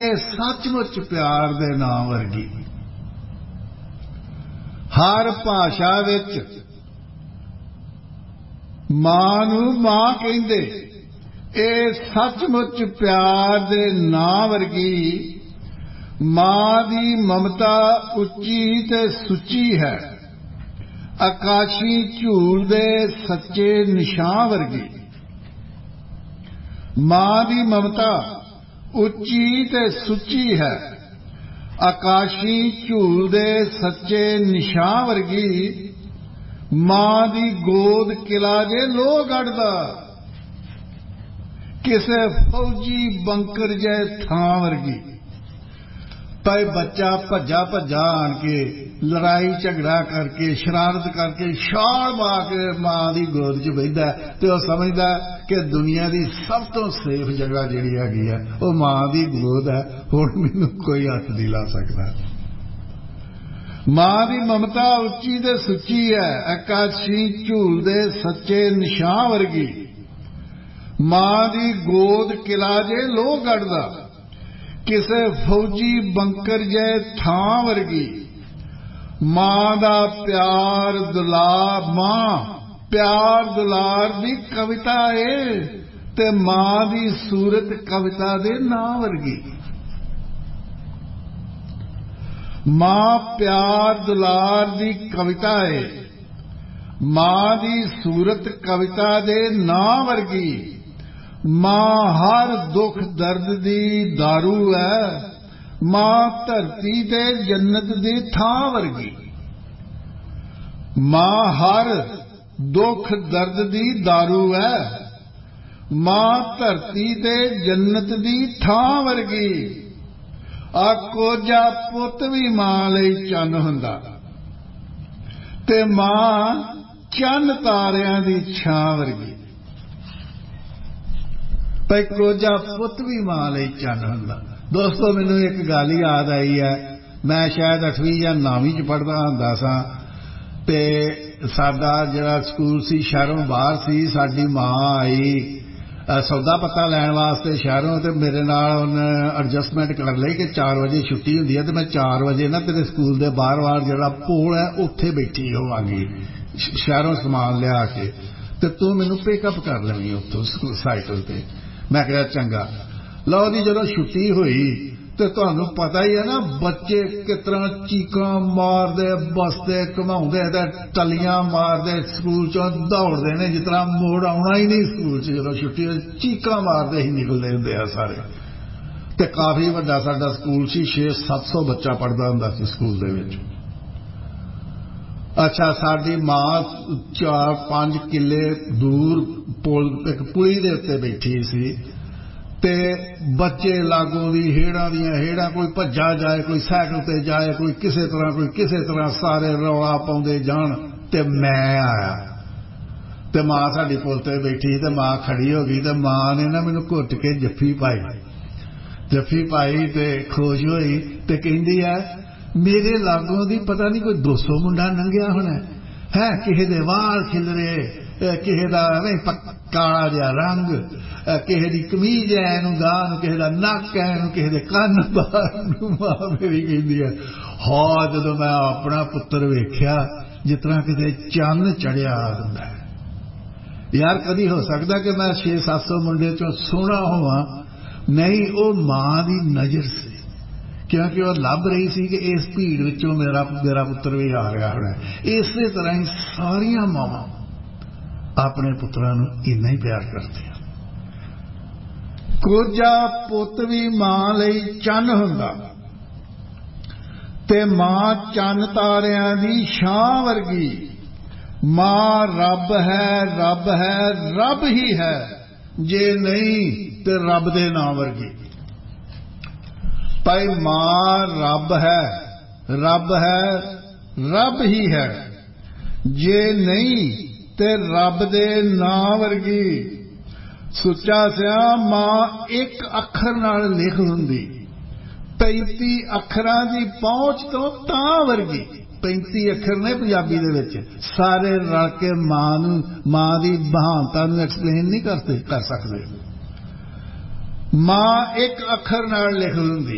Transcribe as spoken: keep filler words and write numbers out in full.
सचमुच प्यार दे नाम वर्गी। हर भाषा विच मां नूं मां कहिंदे, ए सचमुच प्यार दे नाम वर्गी। मां दी ममता उच्ची ते सुची है, आकाशी झूल दे सच्चे निशां वर्गी। मां दी ममता उच्ची ते सुची है, आकाशी झूल दे सच्चे निशां वर्गी। मां दी गोद किला जे लोह गढ़दा, किसे फौजी बंकर जे थां वर्गी। भाई बच्चा भज्जा भज्जा आन के लड़ाई झगड़ा करके शरारत करके छाल मार के मां की गोद च बहिंदा ते वह समझदा कि दुनिया की सब तो सेफ जगह जिहड़ी हैगी है वह मां की गोद है, हुण मैनूं कोई हथ नहीं ला सकदा। मां की ममता उच्ची ते सुची है, आकाशी झूल दे सच्चे निशां वर्गी। मां की गोद किला जे लोह गढ़दा, किसे फौजी बंकर जे थां वर्गी। मां दा प्यार दुलार, मां प्यार दुलार दी कविता है ते मां दी सूरत कविता दे नां वर्गी। मां प्यार दुलार दी कविता है, मां दी सूरत कविता दे नां वर्गी। मां हर दुख दर्द दी दारू है, मां धरती ते जन्नत दी थां वर्गी। मां हर दुख दर्द दी दारू है, मां धरती ते जन्नत दी थां वर्गी। आ कोजा पुत भी मां लई चन्न हुंदा ते मां चन्न तारियां दी छां वर्गी। भाई कोजा पुत भी मां लई चन्न हुंदा। दोस्तों मैनूं एक गल याद आई है, मैं शायद अठवीं या नौवीं च पढ़दा हुंदा सां ते साडा जिहड़ा स्कूल सी शहरों बाहर सी। साडी मां आई सौदा पत्ता लैण वास्ते शहरों ते मेरे नाल उन्हें एडजस्टमेंट कर लई कि चार बजे छुट्टी हुंदी है ते मैं चार बजे ना तेरे स्कूल दे बाहर बाहर जिहड़ा पोल है उत्थे बैठी होवांगी शहरों समान लिया के ते तू मैनूं पिकअप कर लवीं उत्थों साइकिल ते। मैं कहा चंगा। लो जी जो छुट्टी हुई तो तुहानू पता ही है ना बच्चे किस तरह चीकां मारदे बसते घुमाउंदे ते टलियां मारदे स्कूल चों दौड़दे ने जिस तरह मोड़ आउणा ही नहीं स्कूल च। जो छुट्टी चीकां मारदे ही निकलदे हुंदे आ सारे ते काफी वड्डा साडा स्कूल सी, छे सत्त सौ बच्चा पढ़दा हुंदा सी स्कूल दे विच। अच्छा साडी मां चार पांच किले दूर पुल एक पुली दे उत्ते बैठी सी ते बच्चे लागों दी हेड़ां दियां हेड़ां, कोई भज्जा जाए कोई साइकिल ते जाए कोई किसे तरह कोई किसे तरह सारे रौला पाउंदे जाण ते मैं आया ते मां साडी पुल ते बैठी ते मां खड़ी हो गई ते मां ने ना मैनूं घुट के जफ्फी पाई। जफ्फी पाई ते खुश होई ते कहंदी है मेरे लागों दी पता नहीं कोई दो सौ मुंडा लंघिया होना है, किसे दे वाल खिलरे, किसे दा काला जिहा रंग, किसे दी कमीज है इनू गां, किसे दा नक है इनू, किसे दे कन्न बाहर। मां मेरी कहंदी है हाँ जदों मैं अपना पुत्र वेख्या जिस तरह किते चन्न चढ़िया हुंदा है। यार कदी हो सकदा कि मैं छे सत्त सौ मुंडे चों सोहना होवां? नहीं, वो मां दी नजर सी क्योंकि वह लभ रही सी कि इस भीड़ विचों मेरा मेरा पुत्र भी आ रहा है। इस तरह ही सारिया मावां अपने पुत्रां नूं इन्ना ही प्यार करदियां। कोजा पुत भी मां लई चन्न हुंदा ते मां चन्न तारियां दी छां वर्गी। मां रब है रब है रब ही है, जे नहीं ते रब दे नां वर्गी। भाई मां रब है रब है रब ही है, जे नहीं ते रब दे नां वर्गी। सुचा सिया मां एक अखर नाल लिख हुंदी, पैंती अखरां दी पहुंच तो तां वर्गी। पैंती अखर ने पंजाबी दे विच सारे रल के मां नूं मां दी महानता नूं एक्सप्लेन नहीं करते कर सकते। मां एक अखर नाल लिख हुंदी,